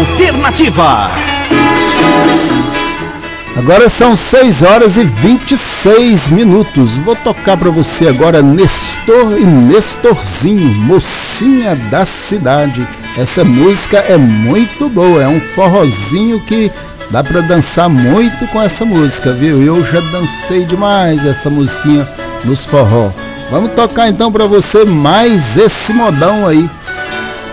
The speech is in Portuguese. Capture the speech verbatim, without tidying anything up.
Alternativa. Agora são seis horas e vinte e seis minutos. Vou tocar para você agora Nestor e Nestorzinho, Mocinha da Cidade. Essa música é muito boa, é um forrozinho que dá para dançar muito com essa música, viu? Eu já dancei demais essa musiquinha nos forró. Vamos tocar então para você mais esse modão aí.